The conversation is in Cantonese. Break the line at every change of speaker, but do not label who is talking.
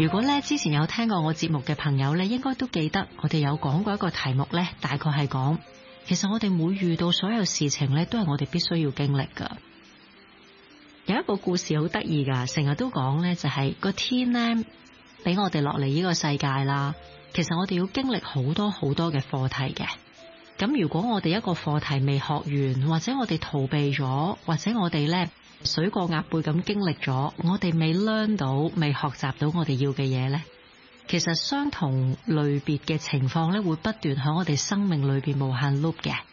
如果咧之前有聽過我節目嘅朋友咧，應該都記得我哋有講過一個題目咧，大概係講，其實我哋每遇到所有事情咧，都係我哋必須要經歷噶。有一個故事好得意噶，成日都講咧，就係個天咧俾我哋落嚟呢個世界啦，其實我哋要經歷好多好多嘅課題嘅。咁如果我哋一個課題未學完，或者我哋逃避咗，或者我哋咧水過鴨背咁經歷咗，我哋未 learn 到，未學習到我哋要嘅嘢咧，其實相同類別嘅情況咧，會不斷喺我哋生命裏邊無限 loop 嘅。